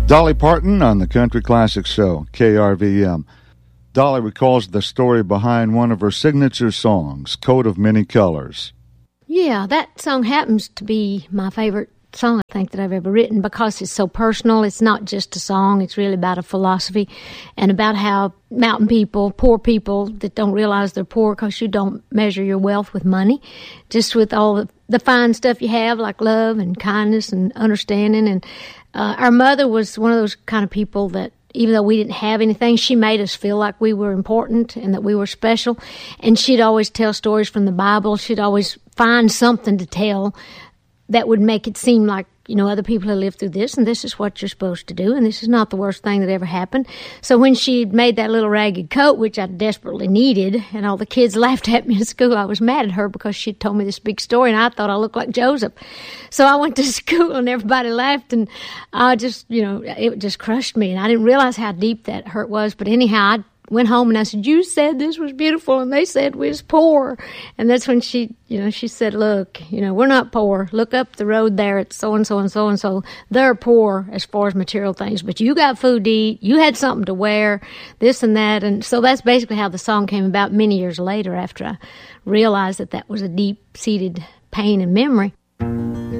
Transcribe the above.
Dolly Parton on the Country Classic Show, KRVM. Dolly recalls the story behind one of her signature songs, Coat of Many Colors. Yeah, that song happens to be my favorite song I think that I've ever written because it's so personal. It's not just a song. It's really about a philosophy and about how mountain people, poor people that don't realize they're poor because you don't measure your wealth with money, just with all the fine stuff you have like love and kindness and understanding. And our mother was one of those kind of people that even though we didn't have anything, she made us feel like we were important and that we were special. And she'd always tell stories from the Bible. She'd always find something to tell that would make it seem like, you know, other people have lived through this, and this is what you're supposed to do, and this is not the worst thing that ever happened. So when she made that little ragged coat, which I desperately needed, and all the kids laughed at me in school, I was mad at her because she'd told me this big story, and I thought I looked like Joseph. So I went to school, and everybody laughed, and I just, you know, it just crushed me, and I didn't realize how deep that hurt was. But anyhow, I went home and I said, you said this was beautiful, and they said we was poor. And that's when she, you know, she said, look, you know, we're not poor. Look up the road there. It's so-and-so and so-and-so. They're poor as far as material things, but you got food to eat. You had something to wear, this and that. And so that's basically how the song came about many years later after I realized that that was a deep-seated pain and memory.